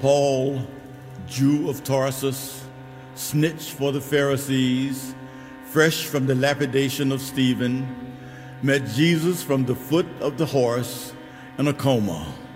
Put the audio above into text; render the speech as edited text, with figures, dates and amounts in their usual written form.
Paul, Jew of Tarsus, snitch for the Pharisees, fresh from the lapidation of Stephen, met Jesus from the foot of the horse in a coma.